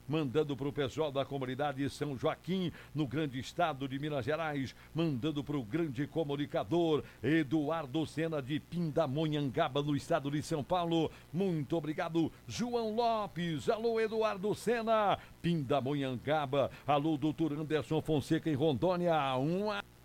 mandando para o pessoal da comunidade São Joaquim, no grande estado de Minas Gerais, mandando para o grande comunicador Eduardo Sena de Pindamonhangaba, no estado de São Paulo. Muito obrigado, João Lopes. Alô, Eduardo Sena, Pindamonhangaba. Alô, doutor Anderson Fonseca em Rondônia.